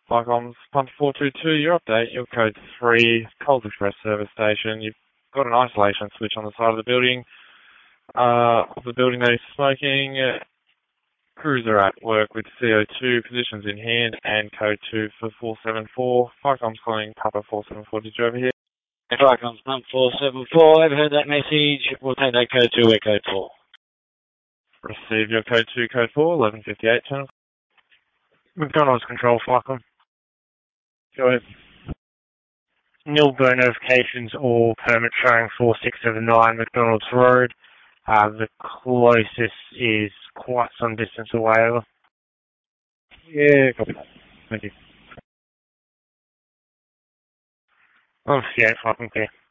Flycom's Punter 422, your update, your code 3, Coles Express service station. You've got an isolation switch on the side of the building. That is smoking. Crews are at work with CO2 positions in hand and code 2 for 474. Flycom's calling Papa 474. Did you overhear? Flycom's Pump 474. Overheard that message. We'll take that code 2, we're code 4. Receive your code 2, code 4, 1158 channel. McDonald's control, Flycom. Go ahead. Nil burn notifications or permit showing 4679 McDonald's Road. The closest is quite some distance away over. Yeah, copy that. Thank you. Oh, yeah, Flycom, clear.